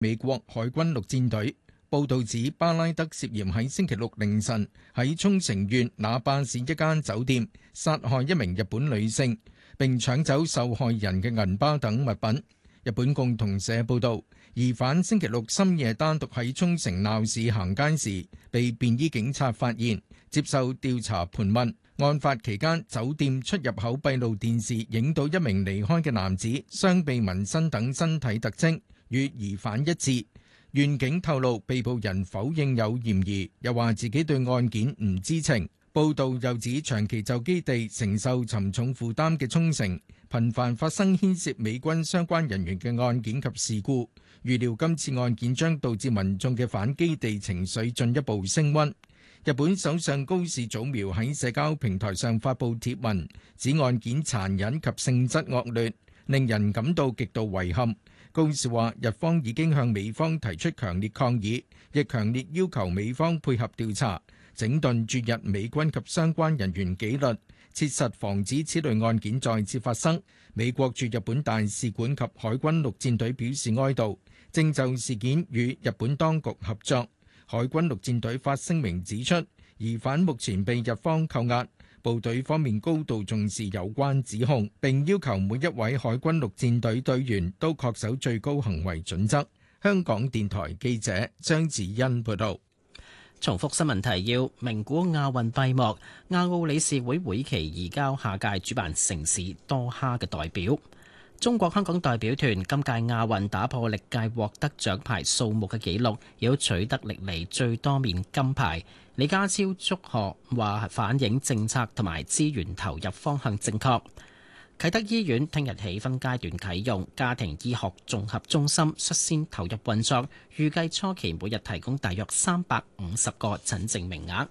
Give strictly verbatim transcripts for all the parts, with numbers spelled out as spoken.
美國海軍陸戰隊。報道指巴拉德涉嫌喺星期六凌晨喺沖繩縣那霸市一間酒店殺害一名日本女性，並搶走受害人嘅銀包等物品。日本共同社報道，疑犯星期六深夜單獨喺沖繩鬧市行街時，被便衣警察發現，接受調查盤問。案發期間，酒店出入口閉路電視影到一名離開嘅男子雙臂紋身等身體特徵與疑犯一致。縣警透露，被捕人否認有嫌疑，又話自己對案件唔知情。報道又指，長期就基地承受沉重負擔嘅沖繩，頻繁發生牽涉美軍相關人員嘅案件及事故，預料今次案件將導致民眾嘅反基地情緒進一步升溫。日本首相高市早苗喺社交平台上發布帖文，指案件殘忍及性質惡劣，令人感到極度遺憾。高市話，日方已經向美方提出強烈抗議，亦強烈要求美方配合調查，整頓駐日美軍及相關人員紀律，切實防止此類案件再次發生。美國駐日本大使館及海軍陸戰隊表示哀悼，正就事件與日本當局合作。海軍陸戰隊發聲明指出，疑犯目前被日方扣押。部隊方面高度重視有關指控，並要求每一位海軍陸戰隊隊員都恪守最高行為準則。香港電台記者張子欣報道。 重複新聞提要：名古亞運閉幕，亞奧理事會會期移交下屆主辦城市多哈嘅代表。中國香港代表團今屆亞運打破歷屆獲得獎牌數目嘅紀錄，亦都取得歷嚟最多面金牌。李家超祝賀，話反映政策同埋資源投入方向正確。啟德醫院聽日起分階段啟用家庭醫學綜合中心，率先投入運作，預計初期每日提供大約三百五十個診症名額。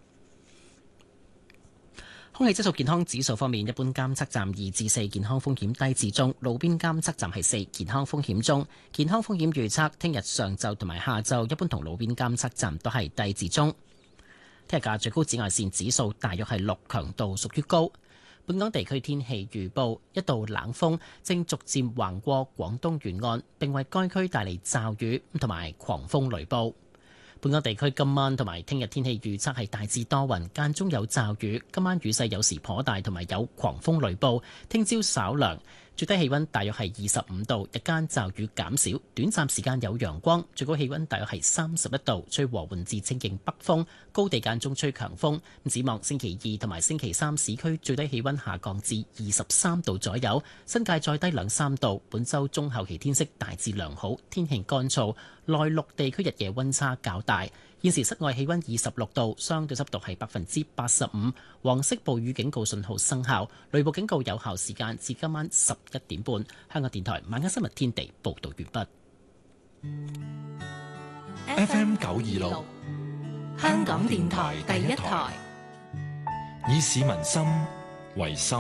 空氣質素健康指數方面，一般監測站二至四，健康風險低至中；路邊監測站係四，健康風險中。健康風險預測，聽日上晝同埋下晝，一般同路邊監測站都係低至中。聽日嘅最高紫外線指數大約係六，強度屬於高。本港地區天氣預報，一道冷鋒正逐漸橫過廣東沿岸，並為該區帶嚟驟雨同埋狂風雷暴。本港地區今晚同埋聽日天氣預測係大致多雲，間中有驟雨。今晚雨勢有時頗大，同埋有狂風雷暴。聽朝稍涼，最低氣溫大約係二十五度，日間驟雨減少，短暫時間有陽光，最高氣溫大約係三十一度，吹和緩至清勁北風，高地間中吹強風。展望星期二同埋星期三，市區最低氣溫下降至二十三度左右，新界再低兩三度。本週中後期天色大致良好，天氣乾燥。內陸地區日夜溫差較大，現時室外氣溫二十六度，相對濕度係百分之八十五。黃色暴雨警告信號生效，雷暴警告有效時間至今晚十一點半。香港電台晚間新聞天地報道完畢。 F M 九二六，香港電台第一台，以市民心為心，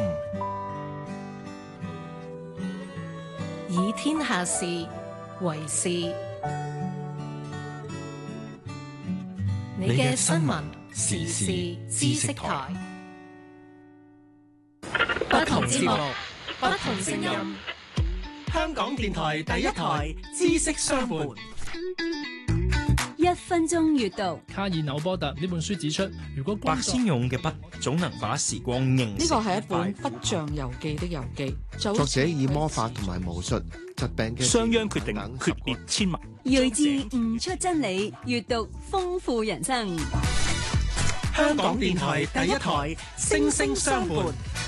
以天下事為事。你嘅新聞時事知識台，不同節目，不同聲音。 香港電台第一台知識相伴。 一分鐘閱讀。 卡爾紐波特呢本書指出，如果白先勇嘅筆總能把時光凝成。 呢個係一本不像遊記的遊記， 作者以魔法同埋巫術、疾病嘅商鞅決定決裂千萬， 睿智悟出真理，閱讀豐富人生。 香港電台第一台，聲聲相伴。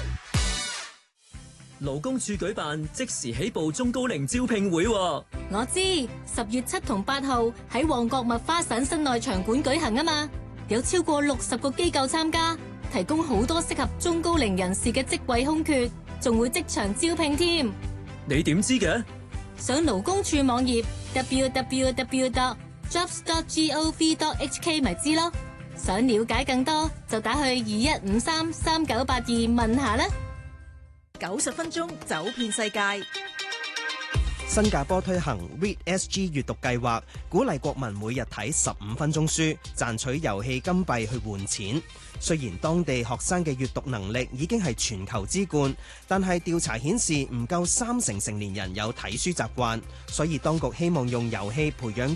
勞工處舉辦即時起步中高齡招聘會， 我知十月七同八號喺旺角麥花臣室內場館舉行啊嘛，有超過六十個機構參加，提供好多適合中高齡人士嘅職位空缺，仲會即場招聘添。 你點知嘅？ 上勞工處網頁 double-u double-u double-u dot jobs dot gov dot h k 咪知咯。想了解更多就打去二一五三三九八二問下啦。 九十分鐘走遍世界。 新加坡推行 Read S G 閱讀計劃，鼓勵國民每日睇十五分鐘書，賺取遊戲金幣去換錢。雖然當地學生嘅閱讀能力已經係全球之冠，但係調查顯示唔夠三成成年人有睇書習慣，所以當局希望用遊戲培養